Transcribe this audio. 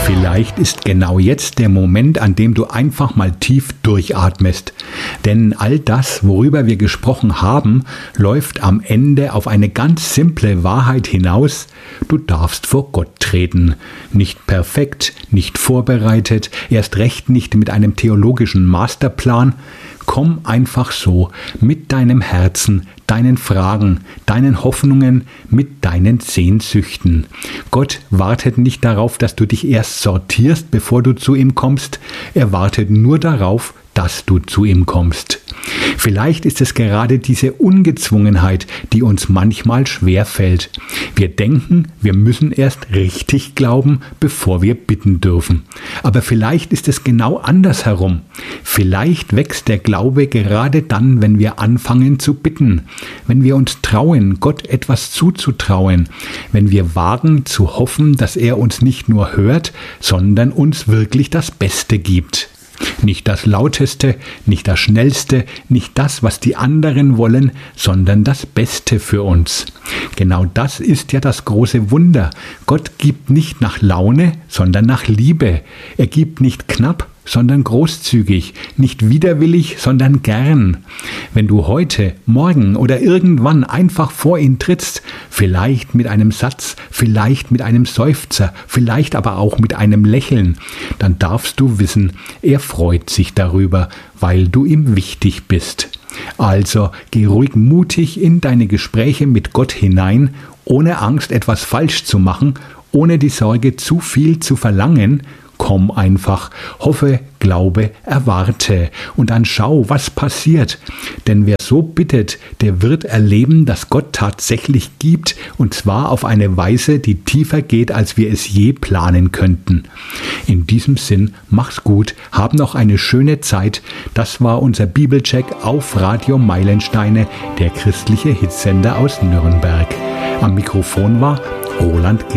Vielleicht ist genau jetzt der Moment, an dem du einfach mal tief durchatmest. Denn all das, worüber wir gesprochen haben, läuft am Ende auf eine ganz simple Wahrheit hinaus: Du darfst vor Gott treten. Nicht perfekt, nicht vorbereitet, erst recht nicht mit einem theologischen Masterplan. Komm einfach so mit deinem Herzen, deinen Fragen, deinen Hoffnungen, mit deinen Sehnsüchten. Gott wartet nicht darauf, dass du dich erst sortierst, bevor du zu ihm kommst. Er wartet nur darauf, dass du zu ihm kommst. Vielleicht ist es gerade diese Ungezwungenheit, die uns manchmal schwerfällt. Wir denken, wir müssen erst richtig glauben, bevor wir bitten dürfen. Aber vielleicht ist es genau andersherum. Vielleicht wächst der Glaube gerade dann, wenn wir anfangen zu bitten, wenn wir uns trauen, Gott etwas zuzutrauen, wenn wir wagen zu hoffen, dass er uns nicht nur hört, sondern uns wirklich das Beste gibt. Nicht das Lauteste, nicht das Schnellste, nicht das, was die anderen wollen, sondern das Beste für uns. Genau das ist ja das große Wunder. Gott gibt nicht nach Laune, sondern nach Liebe. Er gibt nicht knapp, sondern großzügig, nicht widerwillig, sondern gern. Wenn du heute, morgen oder irgendwann einfach vor ihn trittst, vielleicht mit einem Satz, vielleicht mit einem Seufzer, vielleicht aber auch mit einem Lächeln, dann darfst du wissen, er freut sich darüber, weil du ihm wichtig bist. Also geh ruhig mutig in deine Gespräche mit Gott hinein, ohne Angst, etwas falsch zu machen, ohne die Sorge, zu viel zu verlangen. Komm einfach, hoffe, glaube, erwarte und dann schau, was passiert. Denn wer so bittet, der wird erleben, dass Gott tatsächlich gibt, und zwar auf eine Weise, die tiefer geht, als wir es je planen könnten. In diesem Sinn, mach's gut, hab noch eine schöne Zeit. Das war unser Bibelcheck auf Radio Meilensteine, der christliche Hitsender aus Nürnberg. Am Mikrofon war Roland